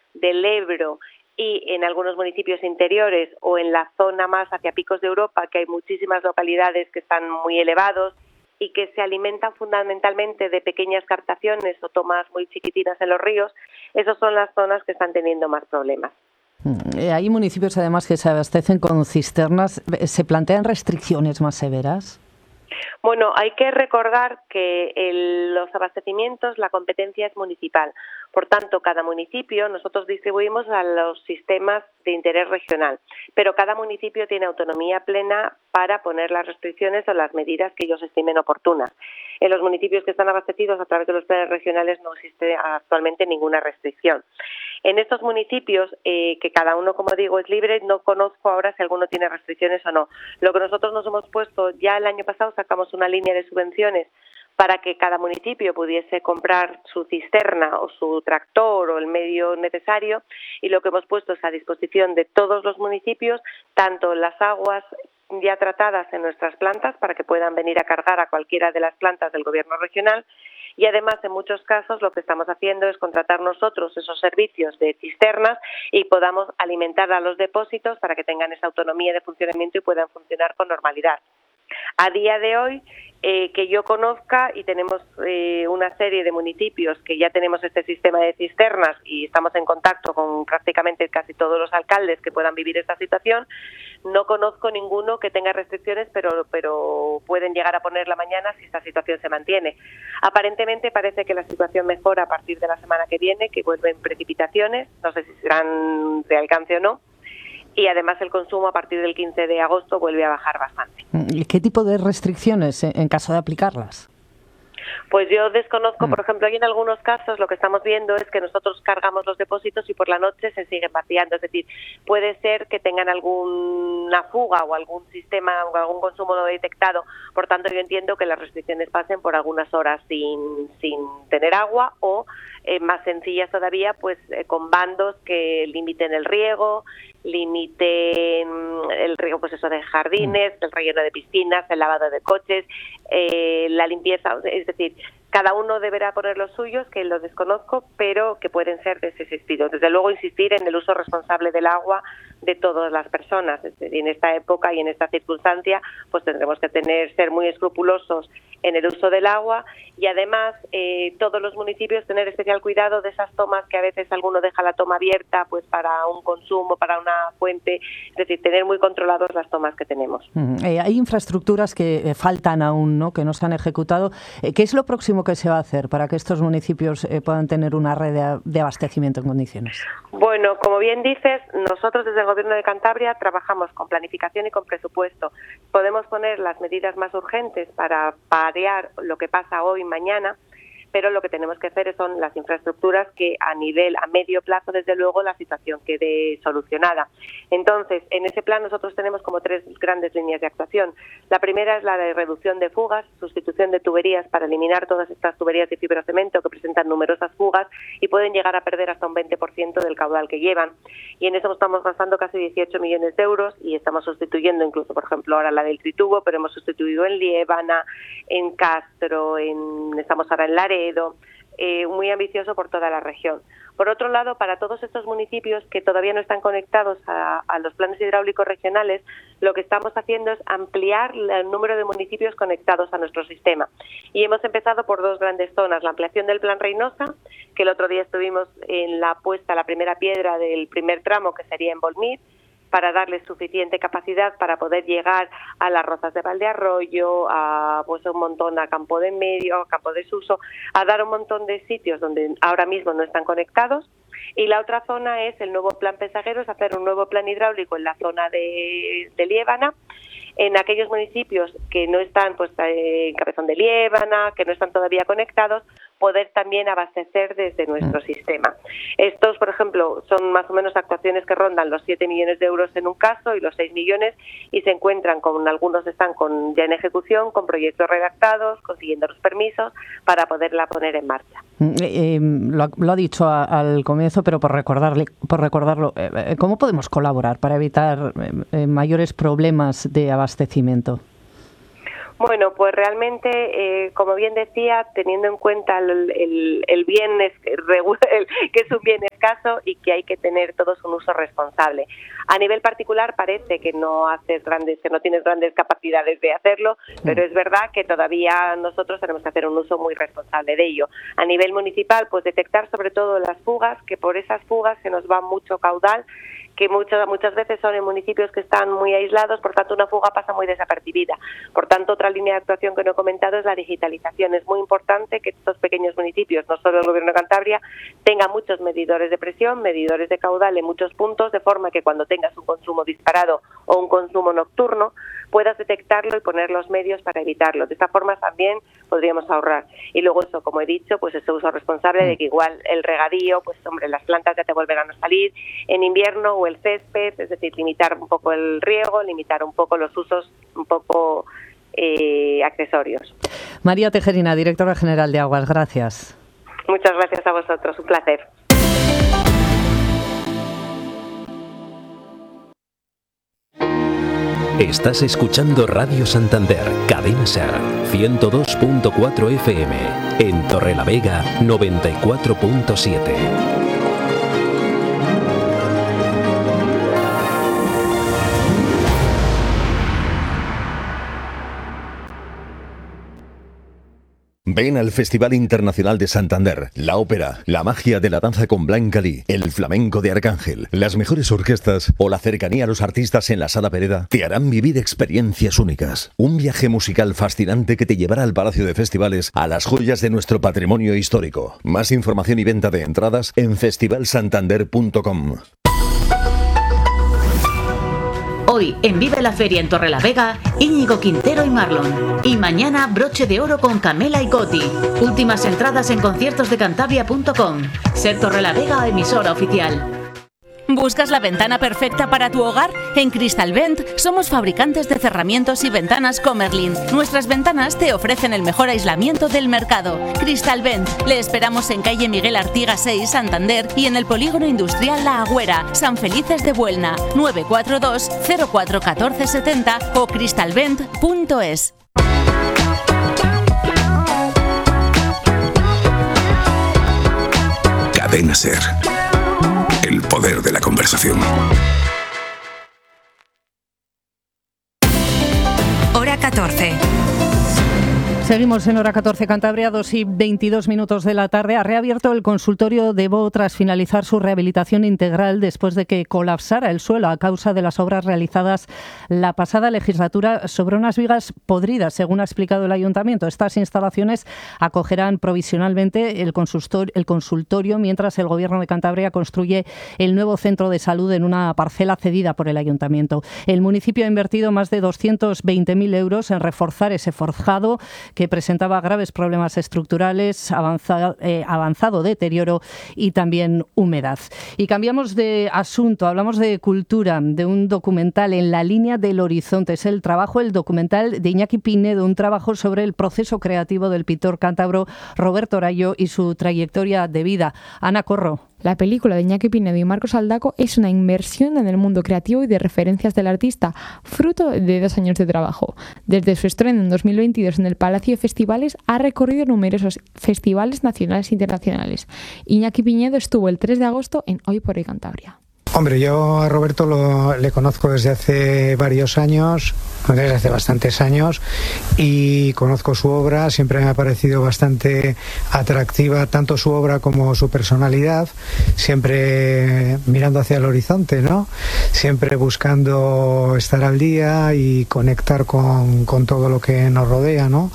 del Ebro y en algunos municipios interiores o en la zona más hacia Picos de Europa, que hay muchísimas localidades que están muy elevados y que se alimentan fundamentalmente de pequeñas captaciones o tomas muy chiquitinas en los ríos, esas son las zonas que están teniendo más problemas. Hay municipios además que se abastecen con cisternas. ¿Se plantean restricciones más severas? Bueno, hay que recordar que los abastecimientos, la competencia es municipal. Por tanto, cada municipio, nosotros distribuimos a los sistemas de interés regional, pero cada municipio tiene autonomía plena para poner las restricciones o las medidas que ellos estimen oportunas. En los municipios que están abastecidos a través de los planes regionales no existe actualmente ninguna restricción. En estos municipios, que cada uno, como digo, es libre, no conozco ahora si alguno tiene restricciones o no. Lo que nosotros nos hemos puesto, ya el año pasado sacamos una línea de subvenciones para que cada municipio pudiese comprar su cisterna o su tractor o el medio necesario, y lo que hemos puesto es a disposición de todos los municipios, tanto las aguas ya tratadas en nuestras plantas para que puedan venir a cargar a cualquiera de las plantas del gobierno regional, y además en muchos casos lo que estamos haciendo es contratar nosotros esos servicios de cisternas y podamos alimentar a los depósitos para que tengan esa autonomía de funcionamiento y puedan funcionar con normalidad. A día de hoy, que yo conozca, y tenemos una serie de municipios que ya tenemos este sistema de cisternas y estamos en contacto con prácticamente casi todos los alcaldes que puedan vivir esta situación, no conozco ninguno que tenga restricciones, pero pueden llegar a ponerla mañana si esta situación se mantiene. Aparentemente parece que la situación mejora a partir de la semana que viene, que vuelven precipitaciones, no sé si serán de alcance o no, y además el consumo a partir del 15 de agosto vuelve a bajar bastante. ¿Y qué tipo de restricciones en caso de aplicarlas? Pues yo desconozco, por ejemplo, hay en algunos casos lo que estamos viendo es que nosotros cargamos los depósitos y por la noche se siguen vaciando, es decir, puede ser que tengan alguna fuga o algún sistema o algún consumo no detectado, por tanto yo entiendo que las restricciones pasen por algunas horas sin tener agua o más sencillas todavía, pues con bandos que limiten el riego, limiten el riego, pues eso, de jardines, el relleno de piscinas, el lavado de coches, la limpieza, es decir, cada uno deberá poner los suyos, que lo desconozco, pero que pueden ser de ese sentido. Desde luego, insistir en el uso responsable del agua de todas las personas. Es decir, en esta época y en esta circunstancia, pues tendremos que ser muy escrupulosos en el uso del agua y además todos los municipios tener especial cuidado de esas tomas que a veces alguno deja la toma abierta pues para un consumo, para una fuente, es decir, tener muy controlados las tomas que tenemos. Hay infraestructuras que faltan aún, ¿no?, que no se han ejecutado. ¿Qué es lo próximo que se va a hacer para que estos municipios puedan tener una red de abastecimiento en condiciones? Bueno, como bien dices, nosotros desde el Gobierno de Cantabria trabajamos con planificación y con presupuesto. Podemos poner las medidas más urgentes para paliar lo que pasa hoy, mañana, pero lo que tenemos que hacer son las infraestructuras que a medio plazo, desde luego, la situación quede solucionada. Entonces, en ese plan nosotros tenemos como 3 grandes líneas de actuación. La primera es la de reducción de fugas, sustitución de tuberías para eliminar todas estas tuberías de fibrocemento que presentan numerosas fugas y pueden llegar a perder hasta un 20% del caudal que llevan. Y en eso estamos gastando casi 18 millones de euros y estamos sustituyendo incluso, por ejemplo, ahora la del Tritubo, pero hemos sustituido en Liébana, en Castro, estamos ahora en Laredo, muy ambicioso por toda la región. Por otro lado, para todos estos municipios que todavía no están conectados a los planes hidráulicos regionales, lo que estamos haciendo es ampliar el número de municipios conectados a nuestro sistema. Y hemos empezado por 2 grandes zonas, la ampliación del Plan Reynosa, que el otro día estuvimos en la primera piedra del primer tramo, que sería en Bolmir, para darles suficiente capacidad para poder llegar a las Rozas de Valdearroyo, a pues un montón a Campo de Medio, a Campo de Suso, a dar un montón de sitios donde ahora mismo no están conectados. Y la otra zona es el nuevo plan Pesagueros, hacer un nuevo plan hidráulico en la zona de Liébana, en aquellos municipios que no están, pues en Cabezón de Liébana, que no están todavía conectados, poder también abastecer desde nuestro sistema. Estos, por ejemplo, son más o menos actuaciones que rondan los 7 millones de euros en un caso y los 6 millones y se encuentran algunos están ya en ejecución, con proyectos redactados, consiguiendo los permisos para poderla poner en marcha. Lo ha dicho al comienzo, pero por recordarlo, ¿cómo podemos colaborar para evitar mayores problemas de abastecimiento? Bueno, pues realmente, como bien decía, teniendo en cuenta el bien que es un bien escaso y que hay que tener todos un uso responsable. A nivel particular parece que no tienes grandes capacidades de hacerlo, pero es verdad que todavía nosotros tenemos que hacer un uso muy responsable de ello. A nivel municipal, pues detectar sobre todo las fugas, que por esas fugas se nos va mucho caudal, que muchas veces son en municipios que están muy aislados, por tanto una fuga pasa muy desapercibida. Por tanto, otra línea de actuación que no he comentado es la digitalización. Es muy importante que estos pequeños municipios, no solo el Gobierno de Cantabria, tengan muchos medidores de presión, medidores de caudal en muchos puntos, de forma que cuando tengas un consumo disparado o un consumo nocturno, puedas detectarlo y poner los medios para evitarlo. De esta forma también podríamos ahorrar. Y luego eso, como he dicho, pues ese uso responsable de que igual el regadío, pues hombre, las plantas ya te volverán a salir en invierno, o el césped, es decir, limitar un poco el riego, limitar un poco los usos un poco accesorios. María Tejerina, directora general de Aguas, gracias. Muchas gracias a vosotros, un placer. Estás escuchando Radio Santander, Cadena Ser, 102.4 FM, en Torrelavega, 94.7. Ven al Festival Internacional de Santander, la ópera, la magia de la danza con Blanca Lee, el flamenco de Arcángel, las mejores orquestas o la cercanía a los artistas en la Sala Pereda te harán vivir experiencias únicas. Un viaje musical fascinante que te llevará al Palacio de Festivales, a las joyas de nuestro patrimonio histórico. Más información y venta de entradas en festivalsantander.com. Hoy, en Vive la Feria en Torrelavega, Íñigo Quintero y Marlon. Y mañana, Broche de Oro con Camela y Coti. Últimas entradas en conciertosdecantabria.com. Ser Torrelavega, emisora oficial. ¿Buscas la ventana perfecta para tu hogar? En Cristalvent somos fabricantes de cerramientos y ventanas Comerlin. Nuestras ventanas te ofrecen el mejor aislamiento del mercado. Cristalvent. Le esperamos en calle Miguel Artiga 6, Santander, y en el polígono industrial La Agüera, San Felices de Buelna, 942 04 14 70 o cristalvent.es. Cadena Ser. El poder de la conversación. Hora 14. Seguimos en Hora 14 Cantabria, 2:22 de la tarde. Ha reabierto el consultorio de Bo tras finalizar su rehabilitación integral después de que colapsara el suelo a causa de las obras realizadas la pasada legislatura sobre unas vigas podridas, según ha explicado el Ayuntamiento. Estas instalaciones acogerán provisionalmente el consultorio mientras el Gobierno de Cantabria construye el nuevo centro de salud en una parcela cedida por el Ayuntamiento. El municipio ha invertido más de 220.000 euros en reforzar ese forjado que presentaba graves problemas estructurales, avanzado deterioro y también humedad. Y cambiamos de asunto, hablamos de cultura, de un documental En la línea del horizonte. Es el documental de Iñaki Pinedo, un trabajo sobre el proceso creativo del pintor cántabro Roberto Arallo y su trayectoria de vida. Ana Corro. La película de Iñaki Pinedo y Marcos Aldaco es una inmersión en el mundo creativo y de referencias del artista, fruto de 2 años de trabajo. Desde su estreno en 2022 en el Palacio de Festivales, ha recorrido numerosos festivales nacionales e internacionales. Iñaki Pinedo estuvo el 3 de agosto en Hoy por Hoy Cantabria. Hombre, yo a Roberto le conozco desde hace varios años, desde hace bastantes años, y conozco su obra. Siempre me ha parecido bastante atractiva, tanto su obra como su personalidad, siempre mirando hacia el horizonte, ¿no? Siempre buscando estar al día y conectar con todo lo que nos rodea, ¿no?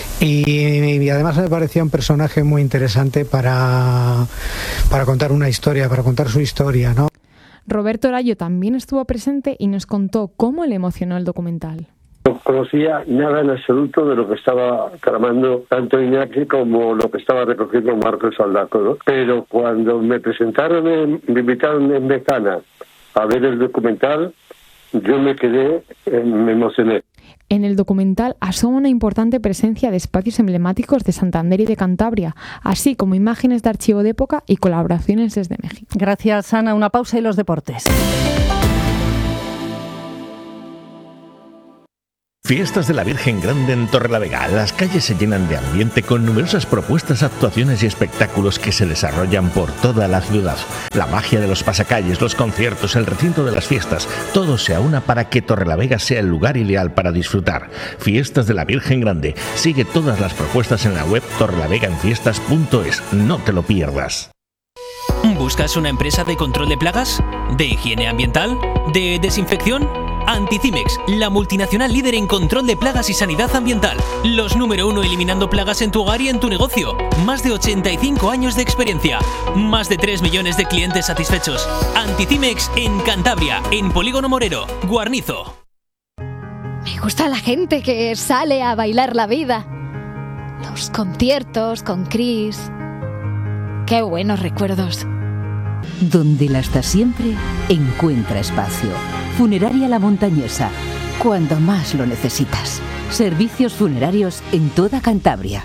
Y además me parecía un personaje muy interesante para contar una historia, para contar su historia, ¿no? Roberto Arallo también estuvo presente y nos contó cómo le emocionó el documental. No conocía nada en absoluto de lo que estaba tramando tanto Iñaki como lo que estaba recogiendo Marcos Aldaco, ¿no? Pero cuando me invitaron en Becana a ver el documental, yo me emocioné. En el documental asoma una importante presencia de espacios emblemáticos de Santander y de Cantabria, así como imágenes de archivo de época y colaboraciones desde México. Gracias, Ana. Una pausa y los deportes. Fiestas de la Virgen Grande en Torrelavega. Las calles se llenan de ambiente con numerosas propuestas, actuaciones y espectáculos que se desarrollan por toda la ciudad. La magia de los pasacalles, los conciertos, el recinto de las fiestas, todo se aúna para que Torrelavega sea el lugar ideal para disfrutar. Fiestas de la Virgen Grande. Sigue todas las propuestas en la web torrelavegaenfiestas.es. No te lo pierdas. ¿Buscas una empresa de control de plagas? ¿De higiene ambiental? ¿De desinfección? Anticimex, la multinacional líder en control de plagas y sanidad ambiental. Los número 1 eliminando plagas en tu hogar y en tu negocio. Más de 85 años de experiencia. Más de 3 millones de clientes satisfechos. Anticimex en Cantabria, en Polígono Morero, Guarnizo. Me gusta la gente que sale a bailar la vida. Los conciertos con Chris. Qué buenos recuerdos. Donde la hasta siempre encuentra espacio. Funeraria La Montañesa, cuando más lo necesitas. Servicios funerarios en toda Cantabria.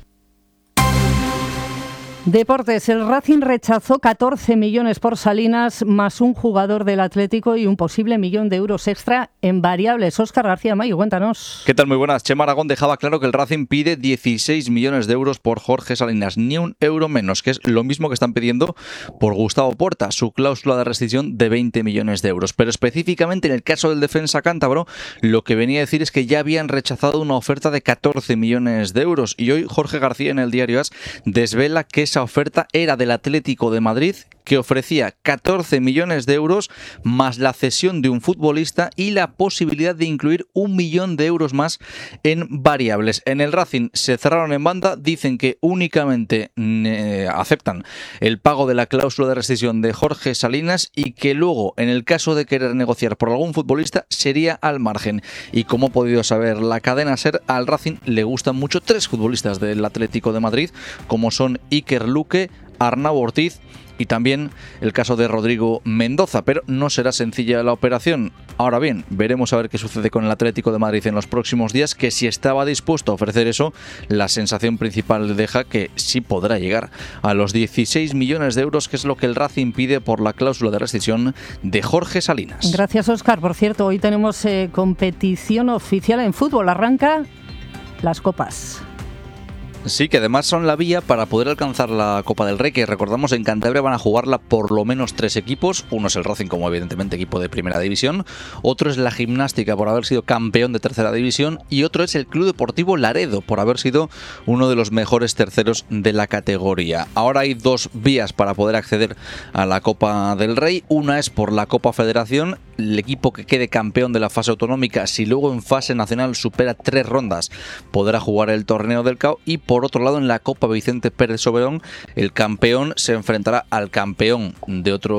Deportes, el Racing rechazó 14 millones por Salinas, más un jugador del Atlético y un posible €1 millón extra en variables. Óscar García Mayo, cuéntanos. ¿Qué tal? Muy buenas. Chema Aragón dejaba claro que el Racing pide 16 millones de euros por Jorge Salinas, ni un euro menos, que es lo mismo que están pidiendo por Gustavo Porta, su cláusula de rescisión de 20 millones de euros. Pero específicamente en el caso del defensa cántabro, lo que venía a decir es que ya habían rechazado una oferta de 14 millones de euros. Y hoy Jorge García en el diario AS desvela que esa oferta era del Atlético de Madrid, que ofrecía 14 millones de euros más la cesión de un futbolista y la posibilidad de incluir €1 millón más en variables. En el Racing se cerraron en banda, dicen que únicamente aceptan el pago de la cláusula de rescisión de Jorge Salinas y que luego, en el caso de querer negociar por algún futbolista, sería al margen. Y como ha podido saber la cadena SER, al Racing le gustan mucho 3 futbolistas del Atlético de Madrid, como son Iker Luque, Arnau Ortiz y también el caso de Rodrigo Mendoza, pero no será sencilla la operación. Ahora bien, veremos a ver qué sucede con el Atlético de Madrid en los próximos días, que si estaba dispuesto a ofrecer eso, la sensación principal deja que sí podrá llegar a los 16 millones de euros, que es lo que el Racing pide por la cláusula de rescisión de Jorge Salinas. Gracias, Óscar. Por cierto, hoy tenemos competición oficial en fútbol. Arranca las copas. Sí, que además son la vía para poder alcanzar la Copa del Rey, que recordamos en Cantabria van a jugarla por lo menos 3 equipos. Uno es el Racing, como evidentemente equipo de primera división, otro es la Gimnástica por haber sido campeón de tercera división y otro es el Club Deportivo Laredo por haber sido uno de los mejores terceros de la categoría. Ahora hay 2 vías para poder acceder a la Copa del Rey. Una es por la Copa Federación. El equipo que quede campeón de la fase autonómica, si luego en fase nacional supera 3 rondas, podrá jugar el torneo del CAO. Y por otro lado, en la Copa Vicente Pérez Soberón, el campeón se enfrentará al campeón de otra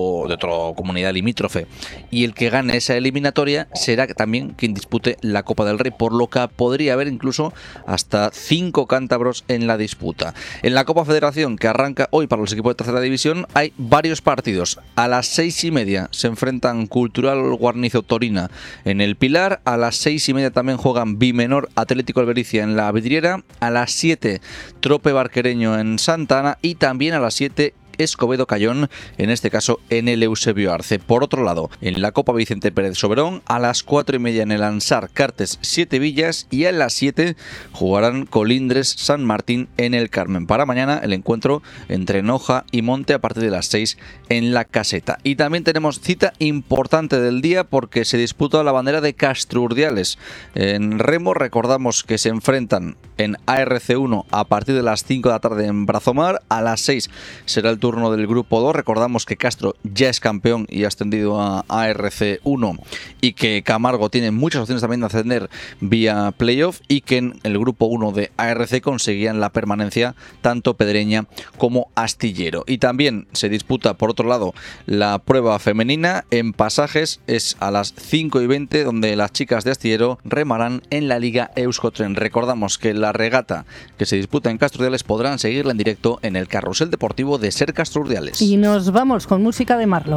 comunidad limítrofe. Y el que gane esa eliminatoria será también quien dispute la Copa del Rey, por lo que podría haber incluso hasta 5 cántabros en la disputa. En la Copa Federación, que arranca hoy para los equipos de tercera división, hay varios partidos. A las 6:30 se enfrentan Cultural Guarnizo Torina en el Pilar. A las 6:30 también juegan Bimenor Atlético Albericia en la Vidriera. A las 7 Trope Barquereño en Santa Ana y también a las 7 Escobedo Cayón, en este caso en el Eusebio Arce. Por otro lado, en la Copa Vicente Pérez Soberón, a las 4:30 en el Ansar Cartes 7 Villas y a las 7 jugarán Colindres San Martín en el Carmen. Para mañana el encuentro entre Noja y Monte a partir de las 6 en la Caseta. Y también tenemos cita importante del día porque se disputa la bandera de Castrurdiales. En remo recordamos que se enfrentan en ARC1 a partir de las 5 de la tarde en Brazomar. A las 6 será el turno del grupo 2. Recordamos que Castro ya es campeón y ha ascendido a ARC1 y que Camargo tiene muchas opciones también de ascender vía playoff y que en el grupo 1 de ARC conseguían la permanencia tanto Pedreña como Astillero. Y también se disputa por otro lado la prueba femenina en Pasajes, es a las 5:20 donde las chicas de Astillero remarán en la Liga Euskotren. Recordamos que la regata que se disputa en Castrurdiales podrán seguirla en directo en el carrusel deportivo de SER Castrurdiales. Y nos vamos con música de Marlon.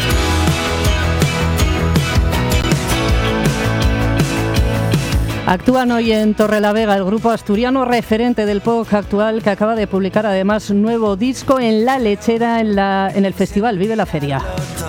Actúan hoy en Torrelavega el grupo asturiano referente del pop actual que acaba de publicar además nuevo disco en La Lechera en el festival Vive la Feria.